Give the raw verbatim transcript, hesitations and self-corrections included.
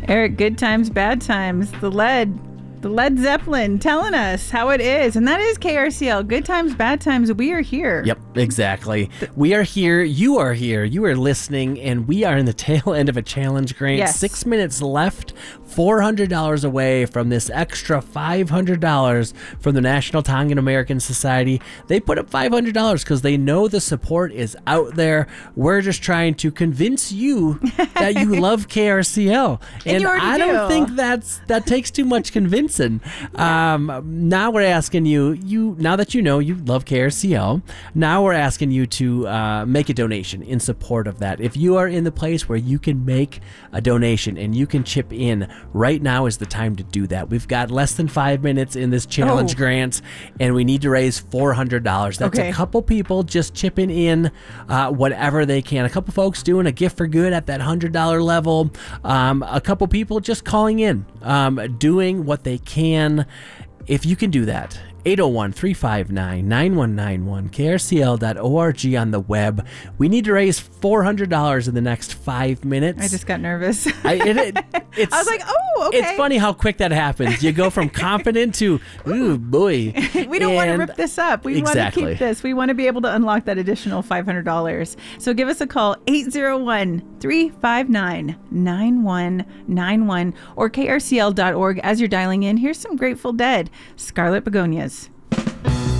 Eric, good times, bad times, the lead, the Led Zeppelin telling us how it is. And that is K R C L. Good times, bad times, we are here. Yep, exactly. We are here. You are here. You are listening. And we are in the tail end of a challenge, Grant. Yes. Six minutes left. four hundred dollars away from this extra five hundred dollars from the National Tongan American Society. They put up five hundred dollars because they know the support is out there. We're just trying to convince you that you love K R C L. And And you already I don't do. think that's that takes too much convincing. Um, now we're asking you, you now that you know you love K R C L, now we're asking you to uh, make a donation in support of that. If you are in the place where you can make a donation and you can chip in, right now is the time to do that. We've got less than five minutes in this challenge, Oh. Grant, and we need to raise four hundred dollars. That's Okay. a couple people just chipping in uh, whatever they can. A couple folks doing a gift for good at that one hundred dollars level. Um, a couple people just calling in, um, doing what they can. If you can do that, eight oh one, three five nine, nine one nine one, K R C L dot org on the web. We need to raise four hundred dollars in the next five minutes. I just got nervous. I, it, it, it's, I was like, oh, okay. It's funny how quick that happens. You go from confident to, ooh, boy. We don't want to And- rip this up. We Exactly. want to keep this. We want to be able to unlock that additional five hundred dollars. So give us a call, eight oh one, three five nine, nine one nine one or K R C L dot org. As you're dialing in, here's some Grateful Dead, Scarlet Begonias.